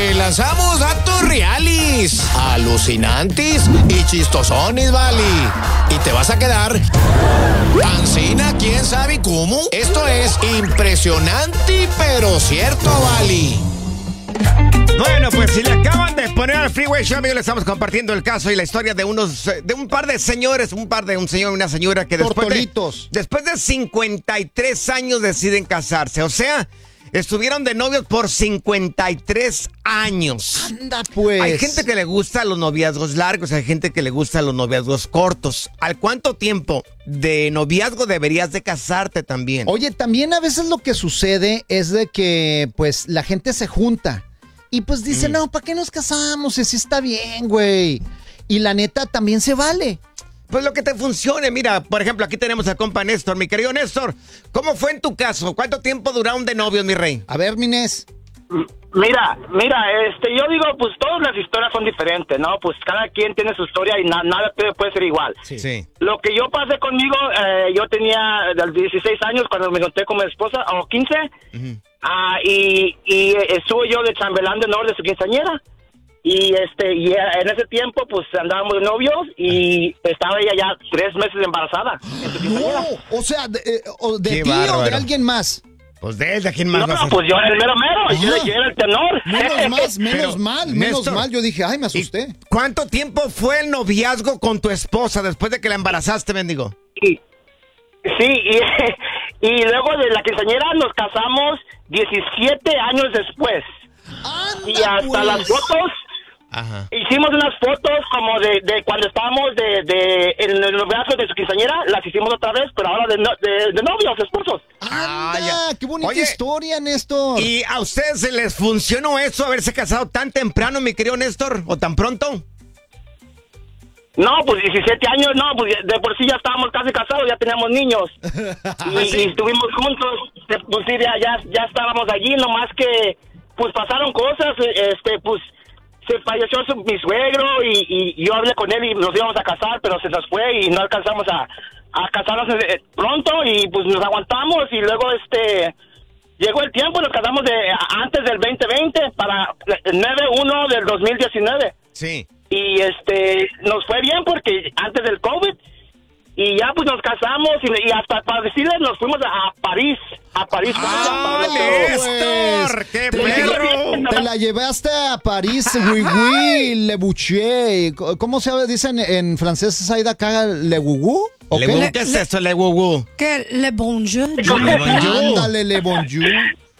Te lanzamos datos reales, alucinantes y chistosones, vale. Y te vas a quedar pancina, quién sabe cómo. Esto es impresionante, pero cierto, vale. Bueno, pues si le acaban de poner al Freeway Show, amigos, le estamos compartiendo el caso y la historia de un par de señores, un señor y una señora que después de 53 años deciden casarse. O sea, estuvieron de novios por 53 años. Anda, pues. Hay gente que le gusta los noviazgos largos, hay gente que le gusta los noviazgos cortos. ¿Al cuánto tiempo de noviazgo deberías de casarte también? Oye, también a veces lo que sucede es de que, pues, la gente se junta y pues dice, no, ¿para qué nos casamos? Si está bien, güey. Y la neta también se vale. Pues lo que te funcione. Mira, por ejemplo, aquí tenemos al compa Néstor. Mi querido Néstor, ¿cómo fue en tu caso? ¿Cuánto tiempo duraron de novios, mi rey? A ver, Minés. Mira, yo digo, pues todas las historias son diferentes, ¿no? Pues cada quien tiene su historia y nada puede ser igual. Sí. Lo que yo pasé conmigo, yo tenía 16 años cuando me junté con mi esposa, o 15, y estuve yo de chambelán de honor de su quinceañera. Y en ese tiempo, pues andábamos de novios y estaba ella ya 3 meses embarazada. No, o sea, de ti bárbaro. o de alguien más. Pues ¿de quién más? No, pues yo era el mero, yo era el tenor. Menos mal. Néstor, Yo dije, ay, me asusté. ¿Y cuánto tiempo fue el noviazgo con tu esposa después de que la embarazaste, mendigo? Sí, y luego de la quinceañera nos casamos 17 años después. Anda, Y hasta pues. las fotos, hicimos unas fotos como de cuando estábamos en el noviazgo de su quinceañera, las hicimos otra vez, pero ahora de novios, esposos. Anda, qué bonita Oye, historia, Néstor. ¿Y a ustedes se les funcionó eso, haberse casado tan temprano, mi querido Néstor? ¿O tan pronto? No, pues 17 años, no, pues de por sí ya estábamos casi casados, ya teníamos niños. Y estuvimos juntos, pues sí, ya estábamos allí, nomás que, pues pasaron cosas, pues se falleció mi suegro y yo hablé con él y nos íbamos a casar, pero se nos fue y no alcanzamos a casarnos pronto y pues nos aguantamos y luego llegó el tiempo, nos casamos antes del 2020 para el 9/1 del 2019. Sí. Y nos fue bien porque antes del COVID y ya pues nos casamos y hasta para decirles nos fuimos a París. ¡Ah, Néstor! ¡Qué perro! Te la llevaste a París, Le Boucher. ¿Cómo se dice en francés? ¿Es ahí de acá, Le Gugu? ¿Qué es eso, Le Gugu? Que Le Bonjour. Ándale, Le Bonjour.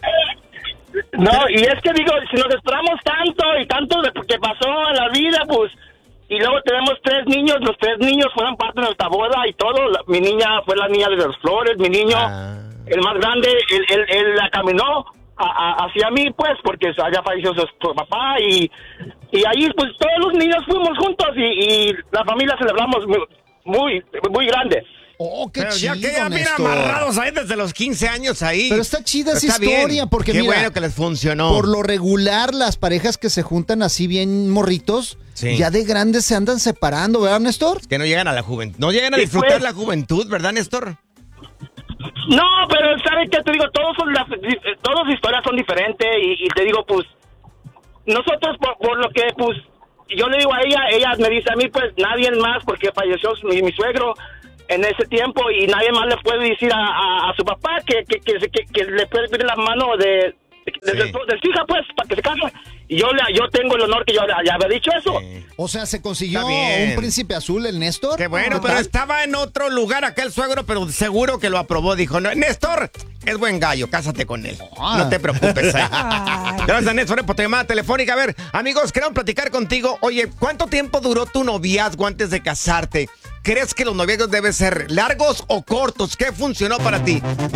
No, y es que digo, si nos esperamos tanto que pasó en la vida, pues, y luego tenemos 3 niños, los 3 niños fueron parte de nuestra boda y todo. Mi niña fue la niña de las flores, mi niño, el más grande, él la caminó hacia mí, pues, porque allá falleció su papá y ahí, pues, todos los niños fuimos juntos y la familia celebramos muy grande. Oh, qué Pero chido, ya mira, Néstor. amarrados ahí desde los 15 años ahí. Pero está chida esa Está historia, bien. porque Qué mira, bueno que les funcionó. por lo regular, las parejas que se juntan así bien morritos, Sí. ya de grandes se andan separando, ¿verdad, Néstor? Que no llegan a la juventud. No llegan a disfrutar pues. la juventud, ¿verdad, Néstor? No, pero ¿sabes qué? Te digo, todas las historias son diferentes y te digo, pues, nosotros por lo que, pues, yo le digo a ella me dice a mí, pues, nadie más, porque falleció mi suegro en ese tiempo y nadie más le puede decir a su papá que le puede pedir la mano de su hija, pues, para que se case. Y yo tengo el honor que yo ya había dicho eso. Sí. O sea, se consiguió Está bien. un príncipe azul, el Néstor. Qué bueno, ¿Qué pero tal? estaba en otro lugar acá el suegro, pero seguro que lo aprobó. Dijo, no, Néstor, es buen gallo, cásate con él. No te preocupes. Gracias, Néstor, por tu llamada telefónica. A ver, amigos, queremos platicar contigo. Oye, ¿cuánto tiempo duró tu noviazgo antes de casarte? ¿Crees que los noviazgos deben ser largos o cortos? ¿Qué funcionó para ti?